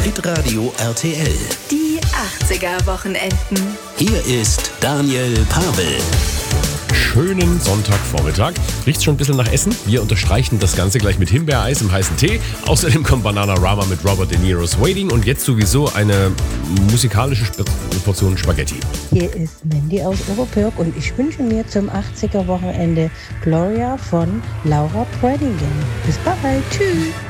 Hitradio RTL. Die 80er-Wochenenden. Hier ist Daniel Pavel. Schönen Sonntagvormittag. Riecht schon ein bisschen nach Essen. Wir unterstreichen das Ganze gleich mit Himbeereis im heißen Tee. Außerdem kommt Bananarama mit Robert De Niro's Waiting und jetzt sowieso eine musikalische Portion Spaghetti. Hier ist Mandy aus Europörk und ich wünsche mir zum 80er-Wochenende Gloria von Laura Pradigan. Bis bald. Tschüss.